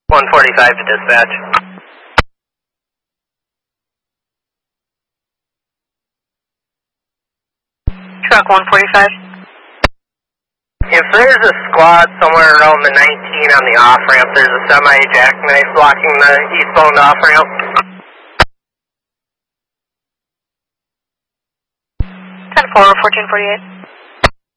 145 to dispatch. Truck 145. If there's a squad somewhere around the 19 on the off-ramp, there's a semi-jackknife blocking the eastbound off-ramp. 10-4, 1448.